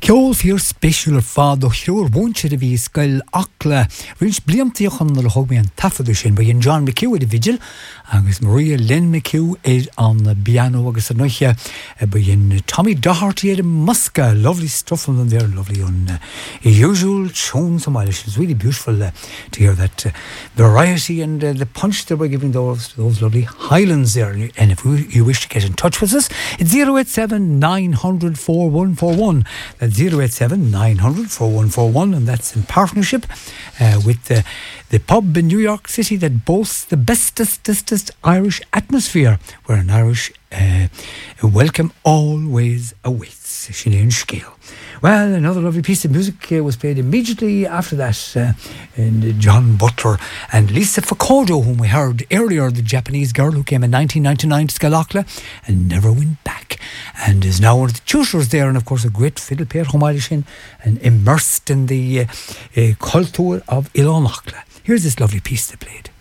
Ceol fíor spéisiúil ar fád ó cheúr bhainte a bhí scoil acla rins bliantaíochan na thug mé an tafadú sin ba John McHugh de vigil agus Maria Lynn McHugh an piano agus an noiche ba Tommy Doherty at Muska. Lovely stuff on them there, lovely on usual tunes. It's really beautiful to hear that variety and the punch that we're giving those lovely Highlands there. And if you wish to get in touch with us, it's 087 900 4141. That's 087 900 4141, and that's in partnership with the pub in New York City that boasts the bestest Irish atmosphere, where an Irish welcome always awaits. Sinead Scale. Well, another lovely piece of music was played immediately after that in John Butler and Lisa Fukuda, whom we heard earlier, the Japanese girl who came in 1999 to Skalakla and never went back, and is now one of the tutors there, and of course a great fiddle player, and immersed in the culture of Ilonachla. Here's this lovely piece they played.